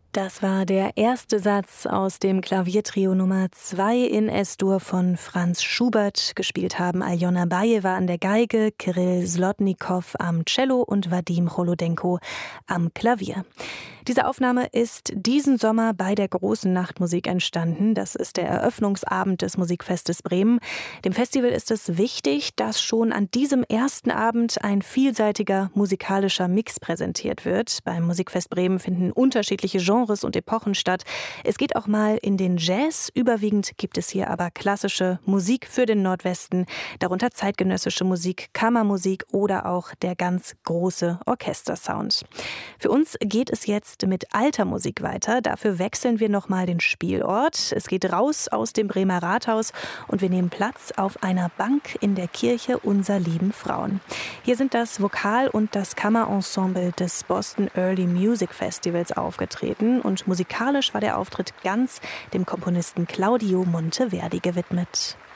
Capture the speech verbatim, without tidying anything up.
Das war der erste Satz aus dem Klaviertrio Nummer zwei in Es-Dur von Franz Schubert. Gespielt haben Aljona Bajeva an der Geige, Kirill Slotnikow am Cello und Wadim Cholodenko am Klavier. Diese Aufnahme ist diesen Sommer bei der Großen Nachtmusik entstanden. Das ist der Eröffnungsabend des Musikfestes Bremen. Dem Festival ist es wichtig, dass schon an diesem ersten Abend ein vielseitiger musikalischer Mix präsentiert wird. Beim Musikfest Bremen finden unterschiedliche Genres und Epochen statt. Es geht auch mal in den Jazz. Überwiegend gibt es hier aber klassische Musik für den Nordwesten, darunter zeitgenössische Musik, Kammermusik oder auch der ganz große Orchestersound. Für uns geht es jetzt mit alter Musik weiter. Dafür wechseln wir nochmal den Spielort. Es geht raus aus dem Bremer Rathaus und wir nehmen Platz auf einer Bank in der Kirche Unser lieben Frauen. Hier sind das Vokal- und das Kammerensemble des Boston Early Music Festivals aufgetreten und musikalisch war der Auftritt ganz dem Komponisten Claudio Monteverdi gewidmet.